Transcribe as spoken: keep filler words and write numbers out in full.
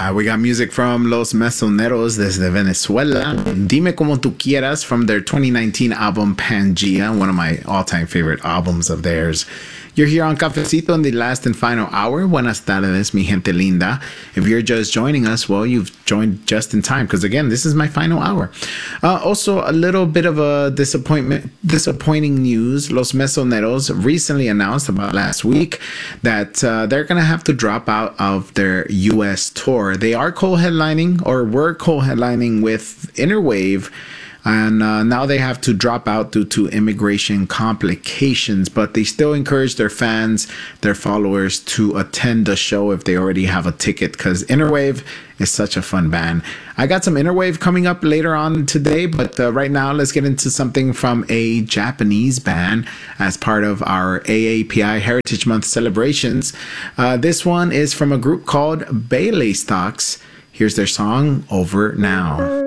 Uh, we got music from Los Mesoneros desde Venezuela. Dime Como Tu Quieras from their twenty nineteen album Pangea, one of my all-time favorite albums of theirs. You're here on Cafecito in the last and final hour. Buenas tardes, mi gente linda. If you're just joining us, well, you've joined just in time because, again, this is my final hour. Uh, also, a little bit of a disappointment, disappointing news. Los Mesoneros recently announced about last week that uh, they're going to have to drop out of their U S tour. They are co-headlining or were co-headlining with Innerwave. And uh, now they have to drop out due to immigration complications, but they still encourage their fans, their followers to attend the show if they already have a ticket, because Innerwave is such a fun band. I got some Innerwave coming up later on today, but uh, right now let's get into something from a Japanese band as part of our A A P I Heritage Month celebrations. Uh, this one is from a group called Bailey Stocks. Here's their song, Over Now.